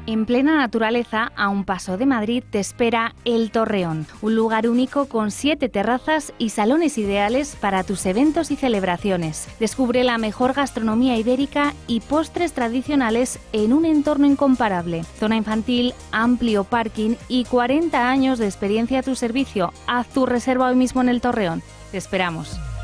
En plena naturaleza, a un paso de Madrid, te espera El Torreón, un lugar único con 7 terrazas y salones ideales para tus eventos y celebraciones. Descubre la mejor gastronomía ibérica y postres tradicionales en un entorno incomparable. Zona infantil, amplio parking y 40 años de experiencia a tu servicio. Haz tu reserva hoy mismo en El Torreón. Te esperamos.